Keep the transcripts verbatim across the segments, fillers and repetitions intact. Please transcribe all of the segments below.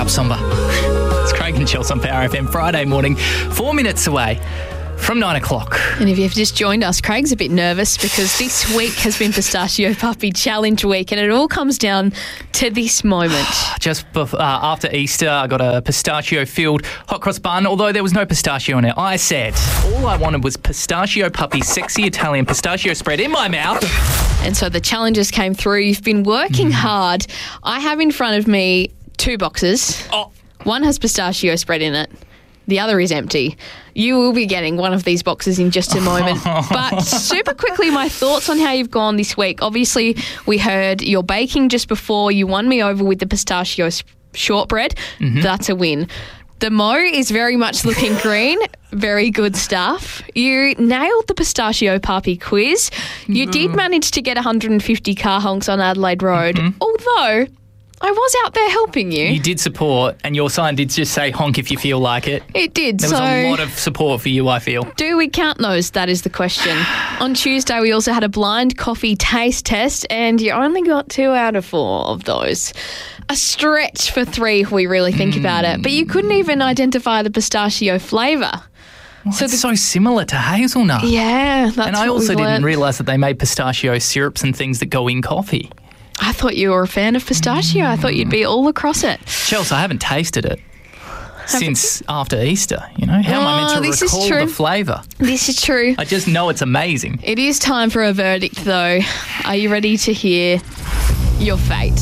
up, Somber. It's Craig and Chelsea on Power F M, Friday morning, four minutes away from nine o'clock. And if you've just joined us, Craig's a bit nervous because this week has been Pistachio Puppy Challenge Week, and it all comes down to this moment. Just before, uh, after Easter, I got a pistachio-filled hot cross bun, although there was no pistachio in it. I said all I wanted was Pistachio Puppy sexy Italian pistachio spread in my mouth. And so the challenges came through. You've been working mm. hard. I have in front of me two boxes. Oh. One has pistachio spread in it. The other is empty. You will be getting one of these boxes in just a moment. But super quickly, my thoughts on how you've gone this week. Obviously, we heard your baking just before. You won me over with the pistachio shortbread. Mm-hmm. That's a win. The mo is very much looking green. Very good stuff. You nailed the Pistachio Puppy quiz. You mm. did manage to get one hundred fifty car honks on Adelaide Road, mm-hmm. although I was out there helping you. You did support, and your sign did just say honk if you feel like it. It did. There so was a lot of support for you, I feel. Do we count those? That is the question. On Tuesday, we also had a blind coffee taste test, and you only got two out of four of those. A stretch for three if we really think mm. about it. But you couldn't even identify the pistachio flavour. Well, so it's the, so similar to hazelnut. Yeah, that's And I what also didn't learned. realise that they made pistachio syrups and things that go in coffee. I thought you were a fan of pistachio. Mm. I thought you'd be all across it. Chelsea, I haven't tasted it since after Easter. You know, how oh, am I meant to recall the flavour? This is true. I just know it's amazing. It is time for a verdict, though. Are you ready to hear your fate?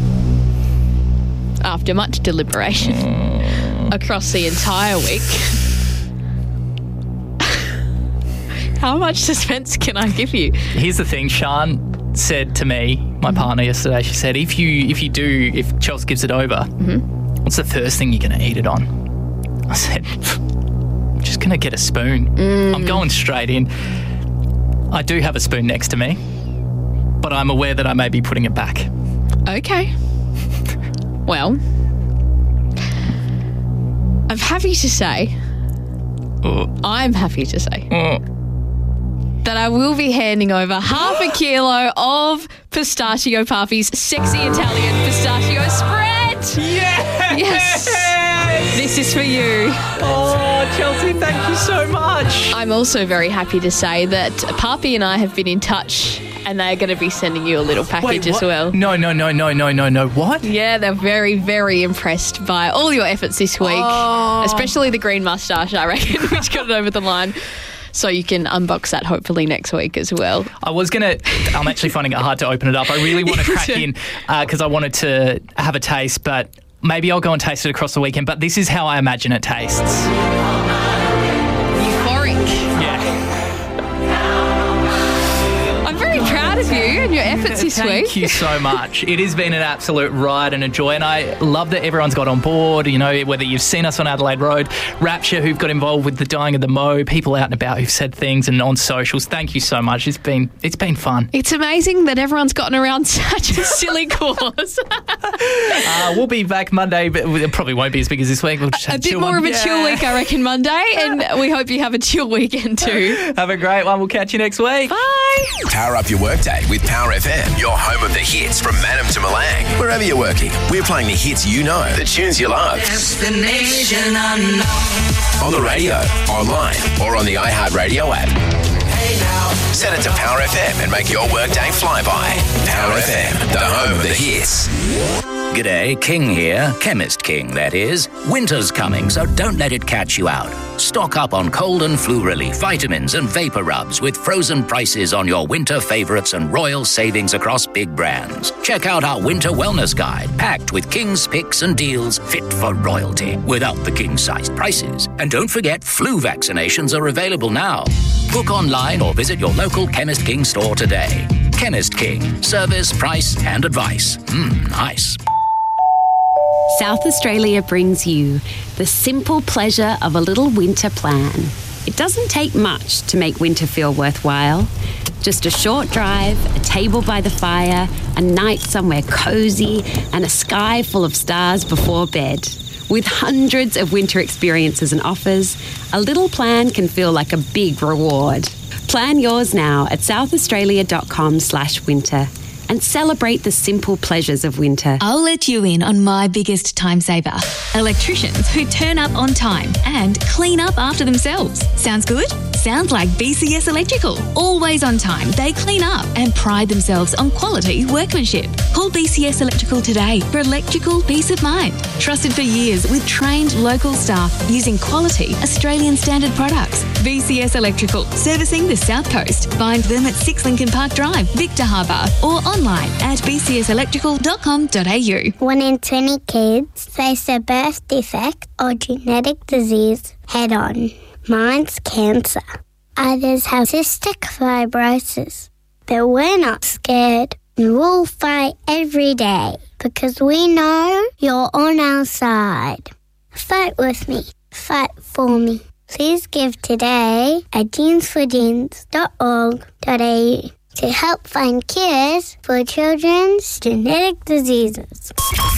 After much deliberation mm. across the entire week. How much suspense can I give you? Here's the thing, Sian said to me, my mm-hmm. partner yesterday, she said, if you if you do, if Chelsea gives it over, mm-hmm. what's the first thing you're going to eat it on? I said, I'm just going to get a spoon. Mm. I'm going straight in. I do have a spoon next to me, but I'm aware that I may be putting it back. Okay. Well, I'm happy to say, uh. I'm happy to say, uh. that I will be handing over half a kilo of Pistachio Puppy's sexy Italian pistachio spread. Yes! Yes! This is for you. Oh, Chelsea, thank you so much. I'm also very happy to say that Papi and I have been in touch, and they're going to be sending you a little package Wait, as well. No, no, no, no, no, no, no. What? Yeah, they're very, very impressed by all your efforts this week, oh. especially the green moustache, I reckon, which got it over the line. So you can unbox that hopefully next week as well. I was going to... I'm actually finding it hard to open it up. I really want to crack in because uh, I wanted to have a taste, but maybe I'll go and taste it across the weekend. But this is how I imagine it tastes. Euphoric. Yeah. I'm very proud of you and your efforts this Thank week. Thank you so much. It has been an absolute ride and a joy, and I love that everyone's got on board, you know, whether you've seen us on Adelaide Road, Rapture, who've got involved with the dying of the Mo, people out and about who've said things, and on socials. Thank you so much. It's been it's been fun. It's amazing that everyone's gotten around such a silly cause. uh, we'll be back Monday, but it probably won't be as big as this week. We'll just have a bit chill more one. of a yeah. chill week, I reckon, Monday, and we hope you have a chill weekend too. Have a great one. We'll catch you next week. Bye. Power up your workday with Power F M, your home of the hits from Madam to Malang. Wherever you're working, we're playing the hits you know, the tunes you love. Destination unknown. On the radio, online, or on the iHeartRadio app. Hey now. Set it to Power F M and make your workday fly by. Power F M, the home of the hits. G'day, King here. Chemist King, that is. Winter's coming, so don't let it catch you out. Stock up on cold and flu relief, vitamins and vapor rubs with frozen prices on your winter favourites and royal savings across big brands. Check out our winter wellness guide, packed with King's picks and deals fit for royalty, without the king-sized prices. And don't forget, flu vaccinations are available now. Book online or visit your local Chemist King store today. Chemist King. Service, price and advice. Mmm, nice. South Australia brings you the simple pleasure of a little winter plan. It doesn't take much to make winter feel worthwhile. Just a short drive, a table by the fire, a night somewhere cosy, and a sky full of stars before bed. With hundreds of winter experiences and offers, a little plan can feel like a big reward. Plan yours now at southaustralia.com slash winter. and celebrate the simple pleasures of winter. I'll let you in on my biggest time saver. Electricians who turn up on time and clean up after themselves. Sounds good? Sounds like B C S Electrical. Always on time, they clean up and pride themselves on quality workmanship. Call B C S Electrical today for electrical peace of mind. Trusted for years with trained local staff using quality Australian standard products. B C S Electrical, servicing the South Coast. Find them at six Lincoln Park Drive, Victor Harbour, or online at b c s electrical dot com dot a u. One in twenty kids face a birth defect or genetic disease head on. Mine's cancer. Others have cystic fibrosis. But we're not scared. We'll fight every day because we know you're on our side. Fight with me. Fight for me. Please give today at genes for genes dot org dot a u to help find cures for children's genetic diseases.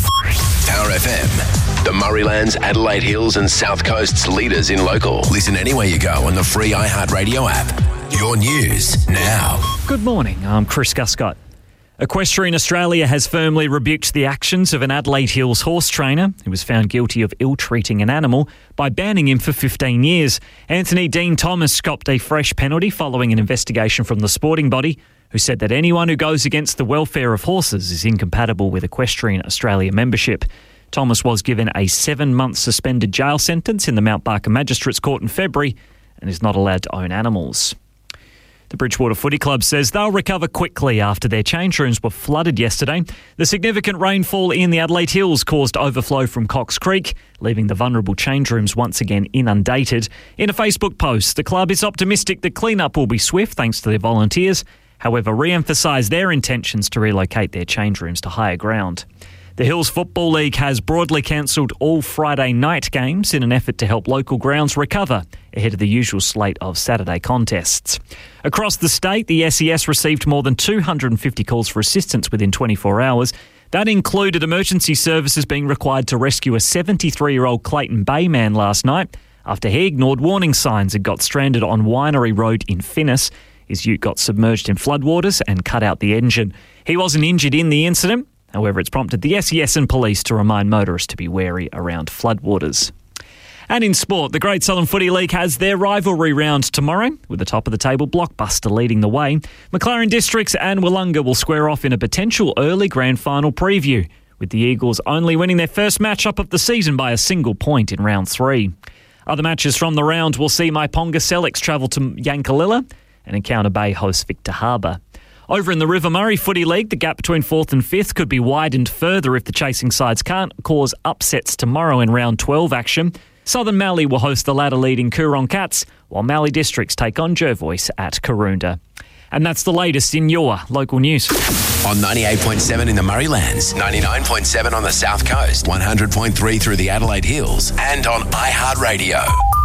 Power F M, the Murraylands, Adelaide Hills and South Coast's leaders in local. Listen anywhere you go on the free iHeartRadio app. Your news now. Good morning, I'm Chris Guscott. Equestrian Australia has firmly rebuked the actions of an Adelaide Hills horse trainer who was found guilty of ill-treating an animal by banning him for fifteen years. Anthony Dean Thomas copped a fresh penalty following an investigation from the sporting body, who said that anyone who goes against the welfare of horses is incompatible with Equestrian Australia membership. Thomas was given a seven-month suspended jail sentence in the Mount Barker Magistrates Court in February and is not allowed to own animals. The Bridgewater Footy Club says they'll recover quickly after their change rooms were flooded yesterday. The significant rainfall in the Adelaide Hills caused overflow from Cox Creek, leaving the vulnerable change rooms once again inundated. In a Facebook post, the club is optimistic the clean-up will be swift thanks to their volunteers, however re-emphasised their intentions to relocate their change rooms to higher ground. The Hills Football League has broadly cancelled all Friday night games in an effort to help local grounds recover ahead of the usual slate of Saturday contests. Across the state, the S E S received more than two hundred fifty calls for assistance within twenty-four hours. That included emergency services being required to rescue a seventy-three-year-old Clayton Bay man last night after he ignored warning signs and got stranded on Winery Road in Finnis. His ute got submerged in floodwaters and cut out the engine. He wasn't injured in the incident. However, it's prompted the S E S and police to remind motorists to be wary around floodwaters. And in sport, the Great Southern Footy League has their rivalry round tomorrow, with the top of the table Blockbuster leading the way. McLaren Districts and Wollonga will square off in a potential early grand final preview, with the Eagles only winning their first matchup of the season by a single point in round three. Other matches from the round will see Maiponga Selix travel to Yankalilla and Encounter Bay host Victor Harbour. Over in the River Murray Footy League, the gap between fourth and fifth could be widened further if the chasing sides can't cause upsets tomorrow in round twelve action. Southern Mallee will host the ladder-leading Coorong Cats, while Mallee Districts take on Jervois at Karoonda. And that's the latest in your local news. On ninety-eight point seven in the Murraylands, ninety-nine point seven on the South Coast, one hundred point three through the Adelaide Hills, and on iHeartRadio.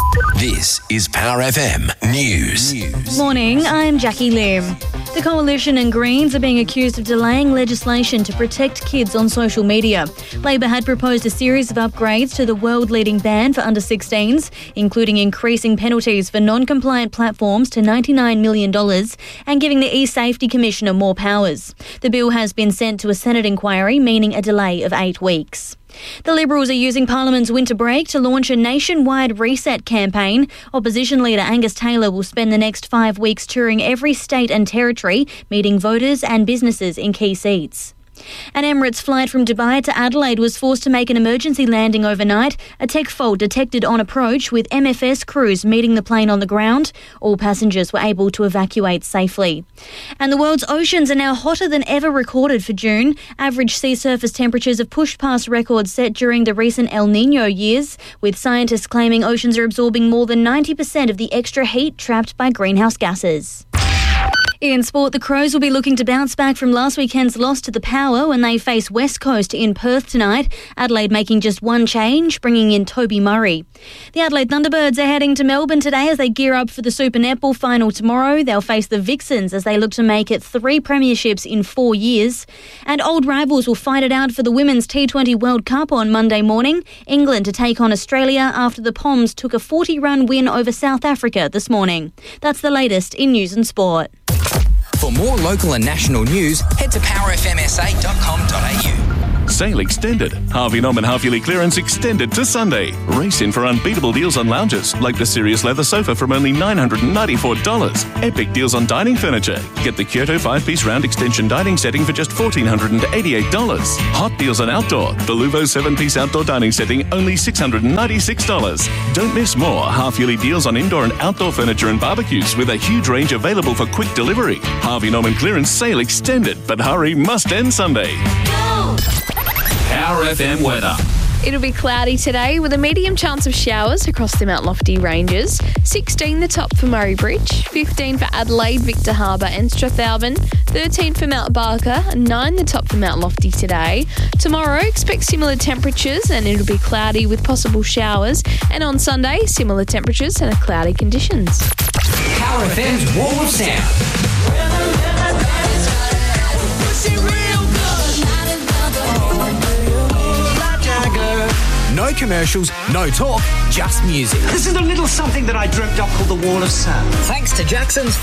This is Power F M News. Morning, I'm Jackie Lim. The Coalition and Greens are being accused of delaying legislation to protect kids on social media. Labor had proposed a series of upgrades to the world-leading ban for under sixteens, including increasing penalties for non-compliant platforms to ninety-nine million dollars and giving the eSafety Commissioner more powers. The bill has been sent to a Senate inquiry, meaning a delay of eight weeks. The Liberals are using Parliament's winter break to launch a nationwide reset campaign. Opposition leader Angus Taylor will spend the next five weeks touring every state and territory, meeting voters and businesses in key seats. An Emirates flight from Dubai to Adelaide was forced to make an emergency landing overnight. A tech fault detected on approach, with M F S crews meeting the plane on the ground. All passengers were able to evacuate safely. And the world's oceans are now hotter than ever recorded for June. Average sea surface temperatures have pushed past records set during the recent El Niño years, with scientists claiming oceans are absorbing more than ninety percent of the extra heat trapped by greenhouse gases. In sport, the Crows will be looking to bounce back from last weekend's loss to the Power when they face West Coast in Perth tonight. Adelaide making just one change, bringing in Toby Murray. The Adelaide Thunderbirds are heading to Melbourne today as they gear up for the Super Netball final tomorrow. They'll face the Vixens as they look to make it three premierships in four years. And old rivals will fight it out for the Women's T twenty World Cup on Monday morning. England to take on Australia after the Poms took a forty-run win over South Africa this morning. That's the latest in news and sport. For more local and national news, head to power f m s a dot com dot a u. Sale extended. Harvey Norman half-yearly clearance extended to Sunday. Race in for unbeatable deals on lounges, like the Sirius leather sofa from only nine hundred ninety-four dollars. Epic deals on dining furniture. Get the Kyoto five-piece round extension dining setting for just one thousand four hundred eighty-eight dollars. Hot deals on outdoor. The Luvo seven-piece outdoor dining setting, only six hundred ninety-six dollars. Don't miss more half-yearly deals on indoor and outdoor furniture and barbecues with a huge range available for quick delivery. Harvey Norman clearance sale extended, but hurry, must end Sunday. Power F M weather. It'll be cloudy today with a medium chance of showers across the Mount Lofty ranges. sixteen the top for Murray Bridge, fifteen for Adelaide, Victor Harbour and Strathalbyn, thirteen for Mount Barker, and nine the top for Mount Lofty today. Tomorrow, expect similar temperatures and it'll be cloudy with possible showers. And on Sunday, similar temperatures and cloudy conditions. Power F M's Wall of Sound. No commercials, no talk, just music. This is a little something that I dreamt up called the Wall of Sound. Thanks to Jackson's